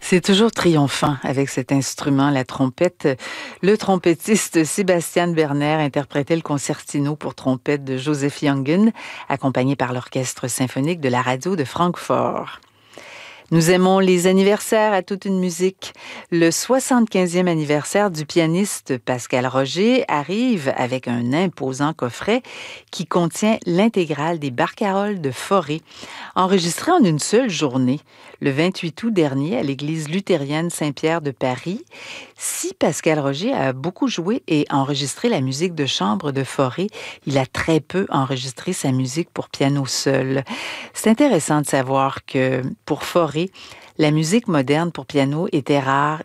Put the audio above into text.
C'est toujours triomphant avec cet instrument, la trompette. Le trompettiste Sébastien Berner interprétait le concertino pour trompette de Joseph Jungen, accompagné par l'Orchestre symphonique de la radio de Francfort. Nous aimons les anniversaires à toute une musique. Le 75e anniversaire du pianiste Pascal Roger arrive avec un imposant coffret qui contient l'intégrale des barcaroles de Fauré, enregistrées en une seule journée, le 28 août dernier à l'église luthérienne Saint-Pierre de Paris. Si Pascal Roger a beaucoup joué et enregistré la musique de chambre de Fauré, il a très peu enregistré sa musique pour piano seul. C'est intéressant de savoir que pour Fauré, la musique moderne pour piano était rare